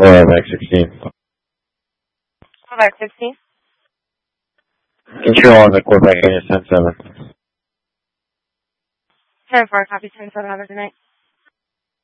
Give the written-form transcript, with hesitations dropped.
Corvax 16. Corvax 16. Control on the Corvax unit 10-7. 10-4, copy 10-7, have a good night.